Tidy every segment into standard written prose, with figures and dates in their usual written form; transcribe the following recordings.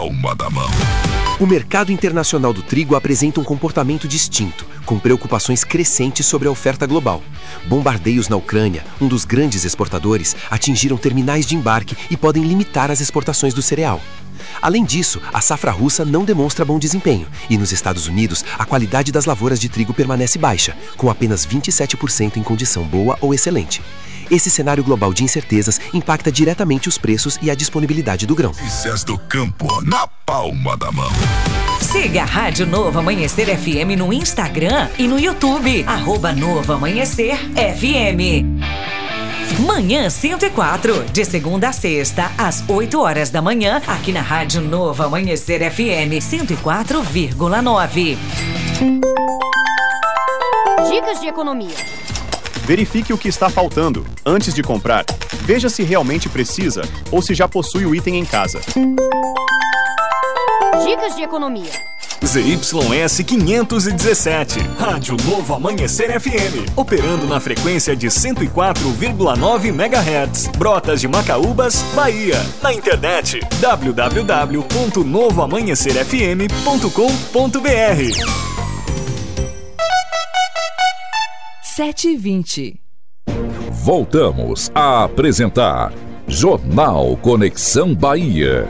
palma da mão. O mercado internacional do trigo apresenta um comportamento distinto, com preocupações crescentes sobre a oferta global. Bombardeios na Ucrânia, um dos grandes exportadores, atingiram terminais de embarque e podem limitar as exportações do cereal. Além disso, a safra russa não demonstra bom desempenho e nos Estados Unidos a qualidade das lavouras de trigo permanece baixa, com apenas 27% em condição boa ou excelente. Esse cenário global de incertezas impacta diretamente os preços e a disponibilidade do grão. Notícias do campo na palma da mão. Siga a Rádio Novo Amanhecer FM no Instagram e no YouTube. @Novo Amanhecer FM. Manhã 104, de segunda a sexta, às 8 horas da manhã, aqui na Rádio Novo Amanhecer FM 104,9. Dicas de economia. Verifique o que está faltando antes de comprar. Veja se realmente precisa ou se já possui o item em casa. Dicas de economia. ZYS 517, Rádio Novo Amanhecer FM, operando na frequência de 104,9 MHz, Brotas de Macaúbas, Bahia. Na internet, www.novoamanhecerfm.com.br. 7h20. Voltamos a apresentar Jornal Conexão Bahia.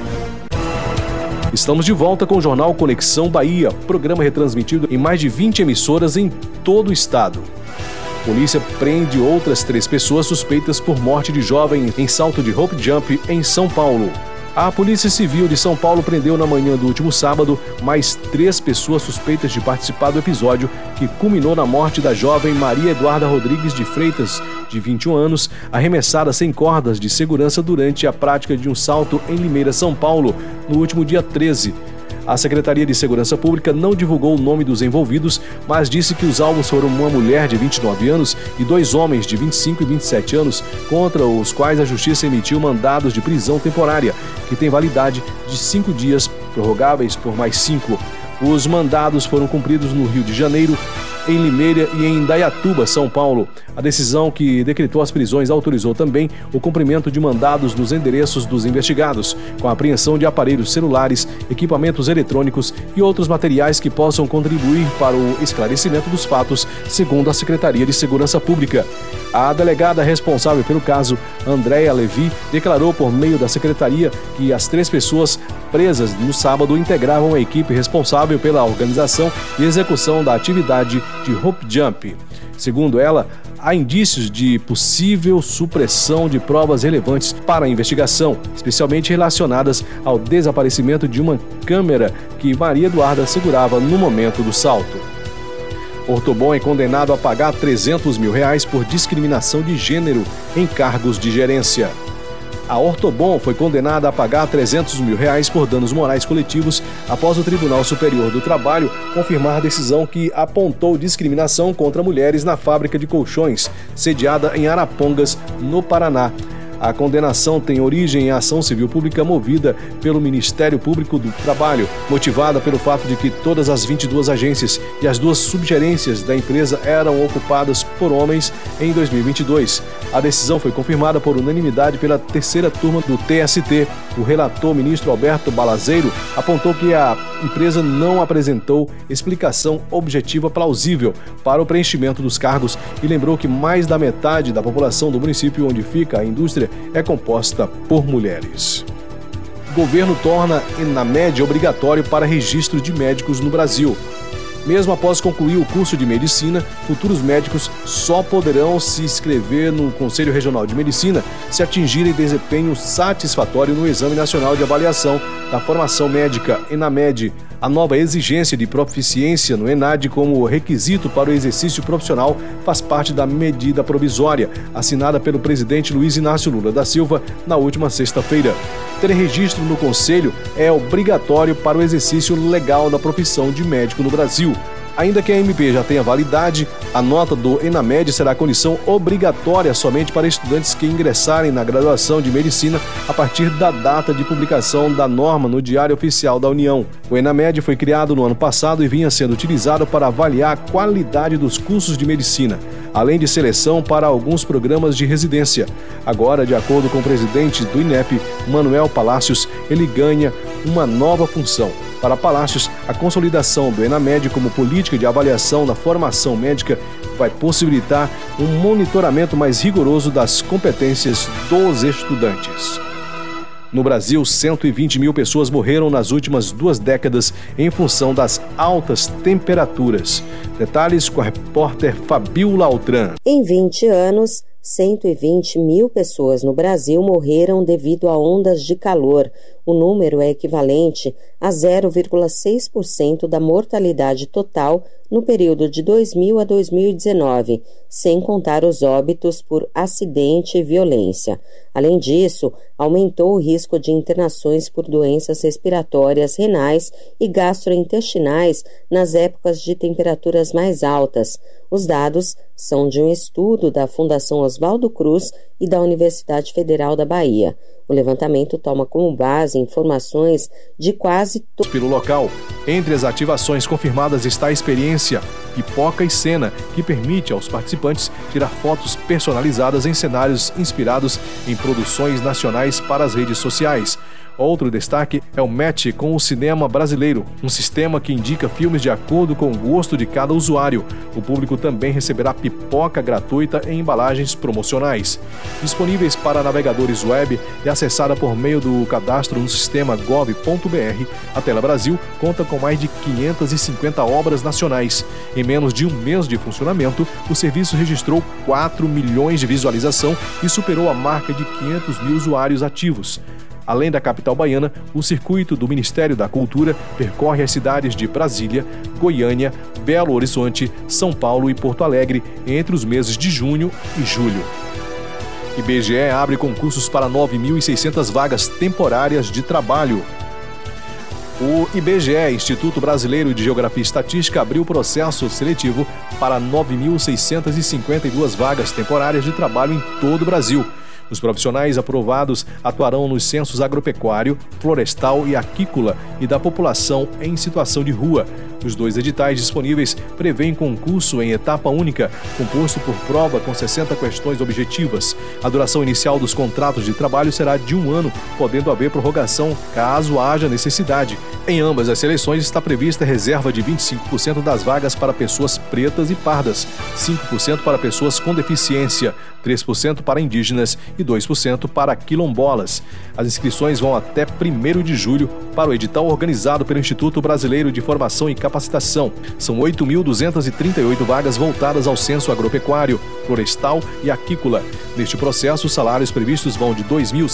Estamos de volta com o Jornal Conexão Bahia, programa retransmitido em mais de 20 emissoras em todo o estado. Polícia prende outras 3 pessoas suspeitas por morte de jovem em salto de Hope Jump em São Paulo. A Polícia Civil de São Paulo prendeu na manhã do último sábado mais 3 pessoas suspeitas de participar do episódio que culminou na morte da jovem Maria Eduarda Rodrigues de Freitas, de 21 anos, arremessada sem cordas de segurança durante a prática de um salto em Limeira, São Paulo, no último dia 13. A Secretaria de Segurança Pública não divulgou o nome dos envolvidos, mas disse que os alvos foram uma mulher de 29 anos e 2 homens de 25 e 27 anos, contra os quais a Justiça emitiu mandados de prisão temporária, que tem validade de 5 dias, prorrogáveis por mais 5. Os mandados foram cumpridos no Rio de Janeiro, em Limeira e em Indaiatuba, São Paulo. A decisão que decretou as prisões autorizou também o cumprimento de mandados nos endereços dos investigados, com a apreensão de aparelhos celulares, equipamentos eletrônicos e outros materiais que possam contribuir para o esclarecimento dos fatos, segundo a Secretaria de Segurança Pública. A delegada responsável pelo caso, Andréa Levi, declarou por meio da secretaria que as 3 pessoas presas no sábado integravam a equipe responsável pela organização e execução da atividade de Hope Jump. Segundo ela, há indícios de possível supressão de provas relevantes para a investigação, especialmente relacionadas ao desaparecimento de uma câmera que Maria Eduarda segurava no momento do salto. Ortobon é condenado a pagar R$300 mil por discriminação de gênero em cargos de gerência. A Ortobon foi condenada a pagar R$300 mil por danos morais coletivos após o Tribunal Superior do Trabalho confirmar a decisão que apontou discriminação contra mulheres na fábrica de colchões, sediada em Arapongas, no Paraná. A condenação tem origem em ação civil pública movida pelo Ministério Público do Trabalho, motivada pelo fato de que todas as 22 agências e as 2 subgerências da empresa eram ocupadas por homens em 2022. A decisão foi confirmada por unanimidade pela 3ª turma do TST. O relator, ministro Alberto Balazeiro, apontou que a empresa não apresentou explicação objetiva plausível para o preenchimento dos cargos e lembrou que mais da metade da população do município onde fica a indústria é composta por mulheres. O governo torna ENAMED obrigatório para registro de médicos no Brasil. Mesmo após concluir o curso de medicina, futuros médicos só poderão se inscrever no Conselho Regional de Medicina se atingirem desempenho satisfatório no Exame Nacional de Avaliação da Formação Médica, ENAMED. A nova exigência de proficiência no ENAD como requisito para o exercício profissional faz parte da medida provisória, assinada pelo presidente Luiz Inácio Lula da Silva na última sexta-feira. Ter registro no Conselho é obrigatório para o exercício legal da profissão de médico no Brasil. Ainda que a MP já tenha validade, a nota do ENAMED será condição obrigatória somente para estudantes que ingressarem na graduação de medicina a partir da data de publicação da norma no Diário Oficial da União. O ENAMED foi criado no ano passado e vinha sendo utilizado para avaliar a qualidade dos cursos de medicina, além de seleção para alguns programas de residência. Agora, de acordo com o presidente do INEP, Manuel Palácios, ele ganha uma nova função. Para Palácios, a consolidação do ENAMED como política de avaliação da formação médica vai possibilitar um monitoramento mais rigoroso das competências dos estudantes. No Brasil, 120 mil pessoas morreram nas últimas 2 décadas em função das altas temperaturas. Detalhes com a repórter Fabiola Altran. Em 20 anos, 120 mil pessoas no Brasil morreram devido a ondas de calor. O número é equivalente a 0,6% da mortalidade total no período de 2000 a 2019, sem contar os óbitos por acidente e violência. Além disso, aumentou o risco de internações por doenças respiratórias, renais e gastrointestinais nas épocas de temperaturas mais altas. Os dados são de um estudo da Fundação Oswaldo Cruz e da Universidade Federal da Bahia. O levantamento toma como base informações de quase pelo local. Entre as ativações confirmadas está a experiência Pipoca e Cena, que permite aos participantes tirar fotos personalizadas em cenários inspirados em produções nacionais para as redes sociais. Outro destaque é o Match com o Cinema Brasileiro, um sistema que indica filmes de acordo com o gosto de cada usuário. O público também receberá pipoca gratuita em embalagens promocionais. Disponíveis para navegadores web e acessada por meio do cadastro no sistema gov.br, a Tela Brasil conta com mais de 550 obras nacionais. Em menos de um mês de funcionamento, o serviço registrou 4 milhões de visualização e superou a marca de 500 mil usuários ativos. Além da capital baiana, o circuito do Ministério da Cultura percorre as cidades de Brasília, Goiânia, Belo Horizonte, São Paulo e Porto Alegre entre os meses de junho e julho. IBGE abre concursos para 9.600 vagas temporárias de trabalho. O IBGE, Instituto Brasileiro de Geografia e Estatística, abriu processo seletivo para 9.652 vagas temporárias de trabalho em todo o Brasil. Os profissionais aprovados atuarão nos censos agropecuário, florestal e aquícola e da população em situação de rua. Os 2 editais disponíveis prevêem concurso em etapa única, composto por prova com 60 questões objetivas. A duração inicial dos contratos de trabalho será de 1 ano, podendo haver prorrogação caso haja necessidade. Em ambas as seleções está prevista reserva de 25% das vagas para pessoas pretas e pardas, 5% para pessoas com deficiência, 3% para indígenas e 2% para quilombolas. As inscrições vão até 1º de julho para o edital organizado pelo Instituto Brasileiro de Formação e Capacitação. São 8.238 vagas voltadas ao censo agropecuário, florestal e aquícola. Neste processo, os salários previstos vão de R$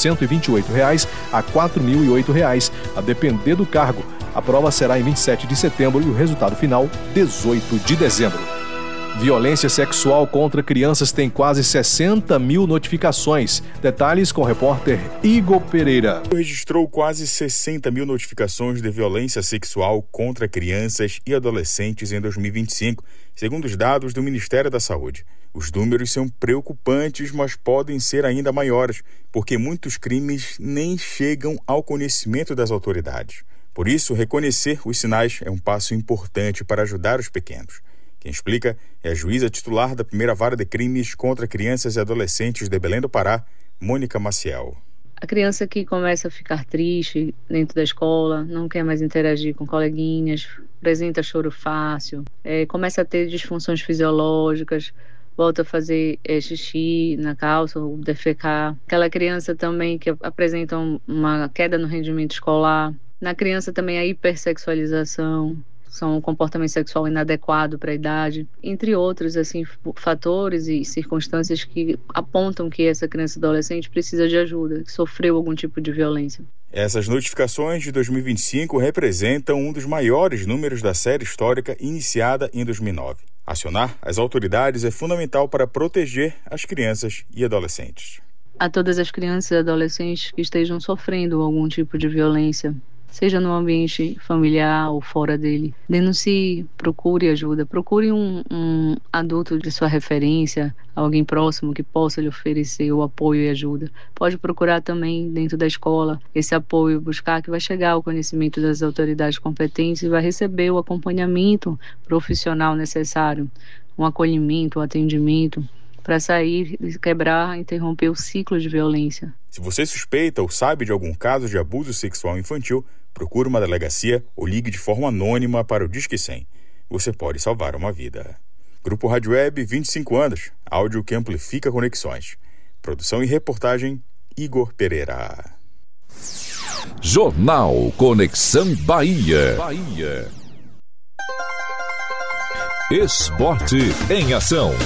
2.128 a R$ 4.008, a depender do cargo. A prova será em 27 de setembro e o resultado final, 18 de dezembro. Violência sexual contra crianças tem quase 60 mil notificações. Detalhes com o repórter Igor Pereira. Registrou quase 60 mil notificações de violência sexual contra crianças e adolescentes em 2025, segundo os dados do Ministério da Saúde. Os números são preocupantes, mas podem ser ainda maiores, porque muitos crimes nem chegam ao conhecimento das autoridades. Por isso, reconhecer os sinais é um passo importante para ajudar os pequenos. Quem explica é a juíza titular da primeira vara de crimes contra crianças e adolescentes de Belém do Pará, Mônica Maciel. A criança que começa a ficar triste dentro da escola, não quer mais interagir com coleguinhas, apresenta choro fácil, começa a ter disfunções fisiológicas, volta a fazer xixi na calça ou defecar. Aquela criança também que apresenta uma queda no rendimento escolar. Na criança também a hipersexualização, são um comportamento sexual inadequado para a idade, entre outros fatores e circunstâncias que apontam que essa criança e adolescente precisa de ajuda, que sofreu algum tipo de violência. Essas notificações de 2025 representam um dos maiores números da série histórica iniciada em 2009. Acionar as autoridades é fundamental para proteger as crianças e adolescentes. A todas as crianças e adolescentes que estejam sofrendo algum tipo de violência, seja no ambiente familiar ou fora dele, denuncie, procure ajuda, procure um adulto de sua referência, alguém próximo que possa lhe oferecer o apoio e ajuda. Pode procurar também dentro da escola esse apoio, buscar que vai chegar ao conhecimento das autoridades competentes e vai receber o acompanhamento profissional necessário, um acolhimento, um atendimento, para sair, quebrar, interromper o ciclo de violência. Se você suspeita ou sabe de algum caso de abuso sexual infantil, Procure uma delegacia ou ligue de forma anônima para o Disque 100. Você pode salvar uma vida. Grupo Rádio Web, 25 anos. Áudio que amplifica conexões. Produção e reportagem, Igor Pereira. Jornal Conexão Bahia. Esporte em ação.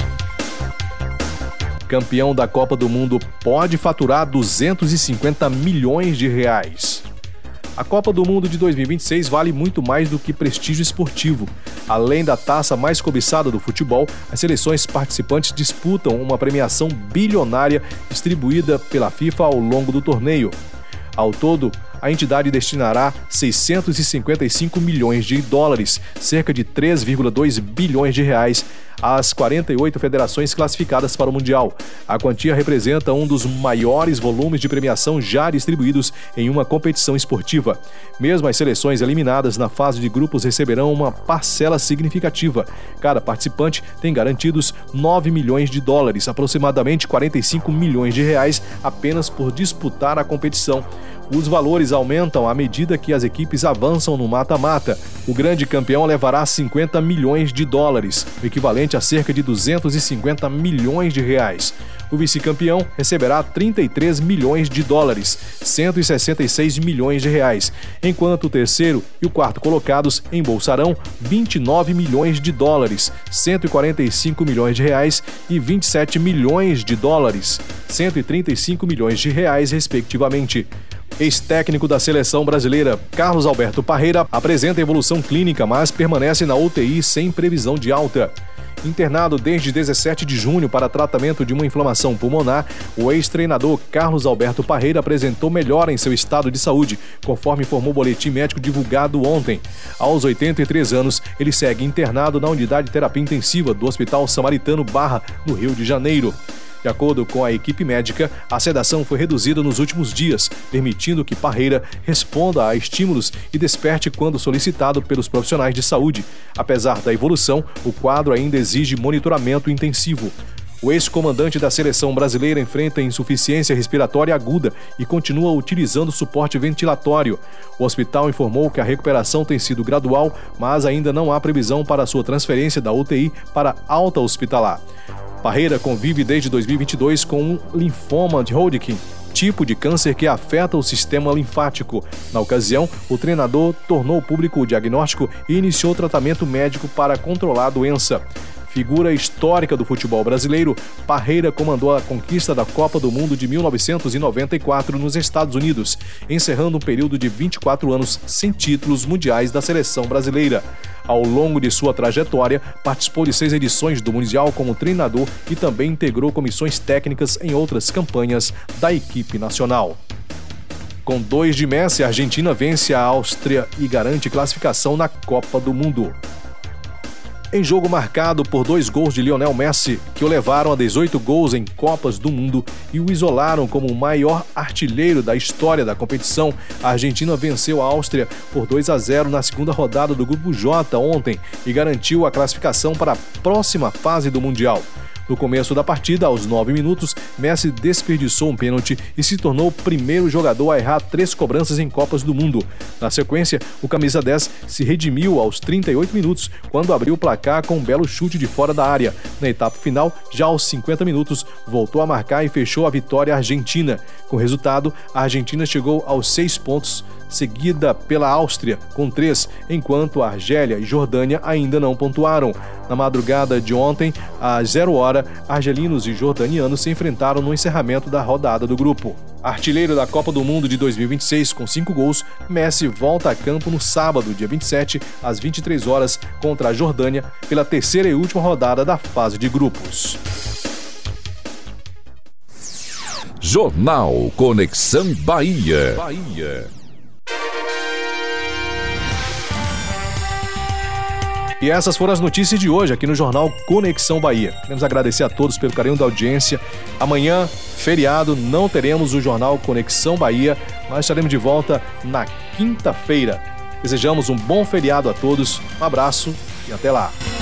Campeão da Copa do Mundo pode faturar 250 milhões de reais. A Copa do Mundo de 2026 vale muito mais do que prestígio esportivo. Além da taça mais cobiçada do futebol, as seleções participantes disputam uma premiação bilionária distribuída pela FIFA ao longo do torneio. Ao todo, a entidade destinará 655 milhões de dólares, cerca de 3,2 bilhões de reais, às 48 federações classificadas para o Mundial. A quantia representa um dos maiores volumes de premiação já distribuídos em uma competição esportiva. Mesmo as seleções eliminadas na fase de grupos receberão uma parcela significativa. Cada participante tem garantidos 9 milhões de dólares, aproximadamente 45 milhões de reais, apenas por disputar a competição. Os valores aumentam à medida que as equipes avançam no mata-mata. O grande campeão levará 50 milhões de dólares, o equivalente a cerca de 250 milhões de reais. O vice-campeão receberá 33 milhões de dólares, 166 milhões de reais, enquanto o terceiro e o quarto colocados embolsarão 29 milhões de dólares, 145 milhões de reais e 27 milhões de dólares, 135 milhões de reais, respectivamente. Ex-técnico da seleção brasileira, Carlos Alberto Parreira, apresenta evolução clínica, mas permanece na UTI sem previsão de alta. Internado desde 17 de junho para tratamento de uma inflamação pulmonar, o ex-treinador Carlos Alberto Parreira apresentou melhora em seu estado de saúde, conforme informou o boletim médico divulgado ontem. Aos 83 anos, ele segue internado na unidade de terapia intensiva do Hospital Samaritano Barra, no Rio de Janeiro. De acordo com a equipe médica, a sedação foi reduzida nos últimos dias, permitindo que Parreira responda a estímulos e desperte quando solicitado pelos profissionais de saúde. Apesar da evolução, o quadro ainda exige monitoramento intensivo. O ex-comandante da seleção brasileira enfrenta insuficiência respiratória aguda e continua utilizando suporte ventilatório. O hospital informou que a recuperação tem sido gradual, mas ainda não há previsão para sua transferência da UTI para alta hospitalar. Parreira convive desde 2022 com um linfoma de Hodgkin, tipo de câncer que afeta o sistema linfático. Na ocasião, o treinador tornou público o diagnóstico e iniciou tratamento médico para controlar a doença. Figura histórica do futebol brasileiro, Parreira comandou a conquista da Copa do Mundo de 1994 nos Estados Unidos, encerrando um período de 24 anos sem títulos mundiais da seleção brasileira. Ao longo de sua trajetória, participou de 6 edições do Mundial como treinador e também integrou comissões técnicas em outras campanhas da equipe nacional. Com 2 de Messi, a Argentina vence a Áustria e garante classificação na Copa do Mundo. Em jogo marcado por 2 gols de Lionel Messi, que o levaram a 18 gols em Copas do Mundo e o isolaram como o maior artilheiro da história da competição, a Argentina venceu a Áustria por 2-0 na segunda rodada do Grupo J ontem e garantiu a classificação para a próxima fase do Mundial. No começo da partida, aos 9 minutos, Messi desperdiçou um pênalti e se tornou o primeiro jogador a errar 3 cobranças em Copas do Mundo. Na sequência, o camisa 10 se redimiu aos 38 minutos, quando abriu o placar com um belo chute de fora da área. Na etapa final, já aos 50 minutos, voltou a marcar e fechou a vitória argentina. Com o resultado, a Argentina chegou aos 6 pontos, seguida pela Áustria, com 3, enquanto a Argélia e Jordânia ainda não pontuaram. Na madrugada de ontem, às 0 hora, argelinos e jordanianos se enfrentaram no encerramento da rodada do grupo. Artilheiro da Copa do Mundo de 2026 com 5 gols, Messi volta a campo no sábado, dia 27, às 23 horas, contra a Jordânia, pela terceira e última rodada da fase de grupos. Jornal Conexão Bahia. E essas foram as notícias de hoje aqui no Jornal Conexão Bahia. Queremos agradecer a todos pelo carinho da audiência. Amanhã, feriado, não teremos o Jornal Conexão Bahia, mas estaremos de volta na quinta-feira. Desejamos um bom feriado a todos, um abraço e até lá.